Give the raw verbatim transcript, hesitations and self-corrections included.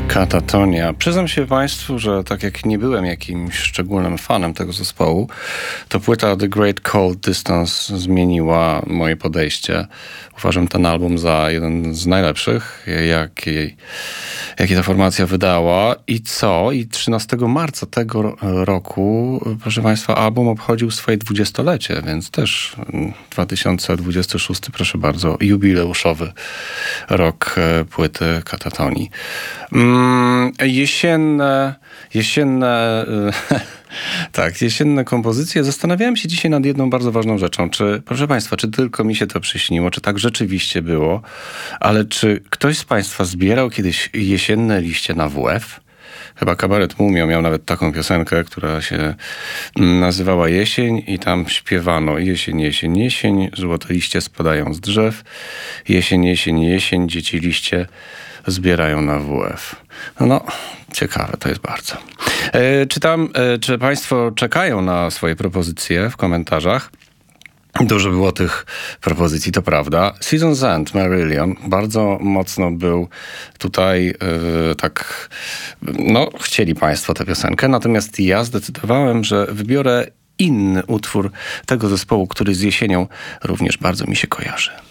Katatonia. Przyznam się Państwu, że tak jak nie byłem jakimś szczególnym fanem tego zespołu, to płyta The Great Cold Distance zmieniła moje podejście. Uważam ten album za jeden z najlepszych, jaki, jaki ta formacja wydała. I co? I trzynastego marca tego roku, proszę Państwa, album obchodził swoje dwudziestolecie, więc też dwa tysiące dwudziesty szósty, proszę bardzo, jubileuszowy rok płyty Katatonii. Mm, jesienne, jesienne, tak, jesienne kompozycje. Zastanawiałem się dzisiaj nad jedną bardzo ważną rzeczą. Czy, proszę Państwa, czy tylko mi się to przyśniło, czy tak rzeczywiście było, ale czy ktoś z Państwa zbierał kiedyś jesienne liście na W F? Chyba Kabaret Mumio miał nawet taką piosenkę, która się nazywała Jesień i tam śpiewano jesień, jesień, jesień, złote liście spadają z drzew, jesień, jesień, jesień, dzieci liście zbierają na W F. No, no ciekawe to jest bardzo. E, czytam, e, czy Państwo czekają na swoje propozycje w komentarzach. Dużo było tych propozycji, to prawda. Season's End, Marillion, bardzo mocno był tutaj yy, tak, no chcieli Państwo tę piosenkę, natomiast ja zdecydowałem, że wybiorę inny utwór tego zespołu, który z jesienią również bardzo mi się kojarzy.